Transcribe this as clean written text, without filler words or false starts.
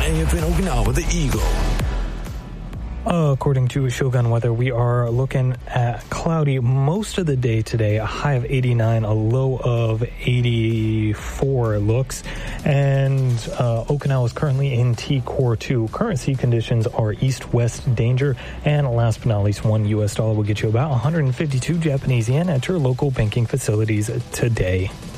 AFN Okinawa, the Eagle. According to Shogun Weather, we are looking at cloudy most of the day today, a high of 89, a low of 84 looks, and Okinawa is currently in T-Core 2. Current sea conditions are east-west danger, and last but not least, $1 US will get you about 152 Japanese yen at your local banking facilities today.